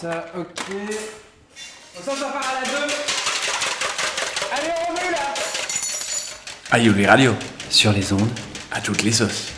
ça, ok. Ça part à la 2. Allez, on remue là. Aïe, les radios. Sur les ondes. À toutes les sauces.